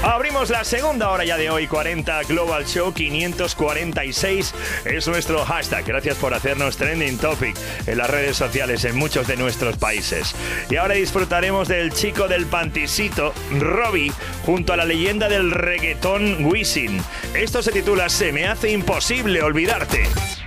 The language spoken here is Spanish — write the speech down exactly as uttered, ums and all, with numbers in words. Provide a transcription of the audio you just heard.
Abrimos la segunda hora ya de hoy, cuarenta Global Show quinientos cuarenta y seis es nuestro hashtag. Gracias por hacernos trending topic en las redes sociales en muchos de nuestros países. Y ahora disfrutaremos del chico del pantisito, Robbie, junto a la leyenda del reggaetón Wisin. Esto se titula Se me hace imposible olvidarte.